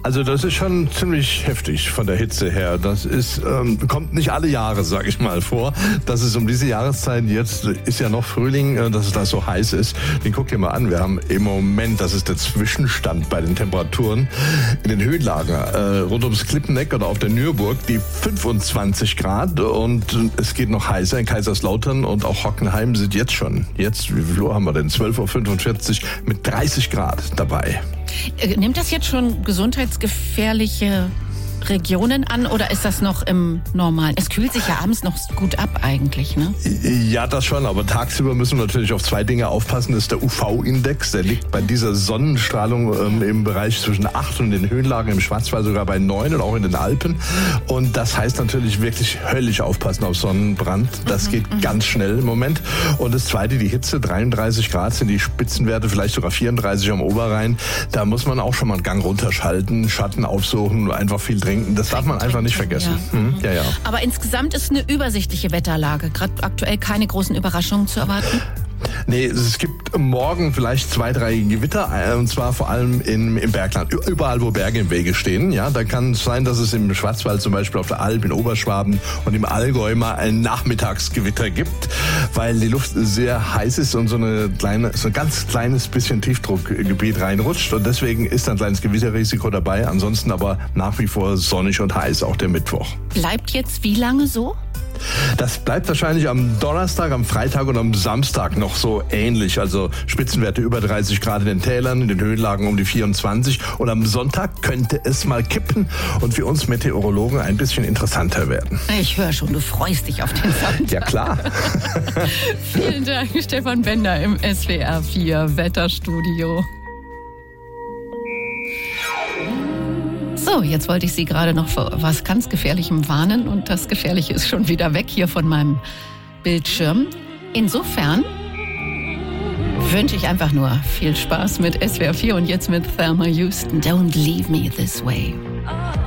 Also das ist schon ziemlich heftig von der Hitze her. Das ist kommt nicht alle Jahre, sag ich mal, vor. Dass es um diese Jahreszeit, jetzt ist ja noch Frühling, dass es da so heiß ist. Den guck dir mal an. Wir haben im Moment, das ist der Zwischenstand bei den Temperaturen, in den Höhenlagen rund ums Klippeneck oder auf der Nürburg die 25 Grad und es geht noch heißer in Kaiserslautern und auch Hockenheim sind jetzt, wie viel Uhr haben wir denn? 12.45 Uhr mit 30 Grad dabei. Nimmt das jetzt schon gesundheitsgefährliche Regionen an oder ist das noch im Normalen? Es kühlt sich ja abends noch gut ab eigentlich, ne? Ja, das schon, aber tagsüber müssen wir natürlich auf zwei Dinge aufpassen. Das ist der UV-Index, der liegt bei dieser Sonnenstrahlung im Bereich zwischen 8 und in den Höhenlagen im Schwarzwald sogar bei 9 und auch in den Alpen. Und das heißt natürlich wirklich höllisch aufpassen auf Sonnenbrand. Das geht ganz schnell im Moment. Und das Zweite, die Hitze, 33 Grad sind die Spitzenwerte, vielleicht sogar 34 am Oberrhein. Da muss man auch schon mal einen Gang runterschalten, Schatten aufsuchen, einfach viel trinken. Das darf man einfach nicht vergessen. Ja. Ja. Aber insgesamt ist eine übersichtliche Wetterlage. Gerade aktuell keine großen Überraschungen zu erwarten? Nee, es gibt morgen vielleicht 2, 3 Gewitter, und zwar vor allem im Bergland. Überall, wo Berge im Wege stehen. Ja, da kann es sein, dass es im Schwarzwald zum Beispiel auf der Alp, in Oberschwaben und im Allgäu mal ein Nachmittagsgewitter gibt, weil die Luft sehr heiß ist und so ein ganz kleines bisschen Tiefdruckgebiet reinrutscht. Und deswegen ist ein kleines Gewitterrisiko dabei. Ansonsten aber nach wie vor sonnig und heiß, auch der Mittwoch. Bleibt jetzt wie lange so? Das bleibt wahrscheinlich am Donnerstag, am Freitag und am Samstag noch so ähnlich. Also Spitzenwerte über 30 Grad in den Tälern, in den Höhenlagen um die 24. Und am Sonntag könnte es mal kippen und für uns Meteorologen ein bisschen interessanter werden. Ich höre schon, du freust dich auf den Sonntag. Ja, klar. Vielen Dank, Stefan Bender im SWR 4 Wetterstudio. So, jetzt wollte ich Sie gerade noch vor was ganz Gefährlichem warnen und das Gefährliche ist schon wieder weg hier von meinem Bildschirm. Insofern wünsche ich einfach nur viel Spaß mit SWR 4 und jetzt mit Thelma Houston. Don't leave me this way.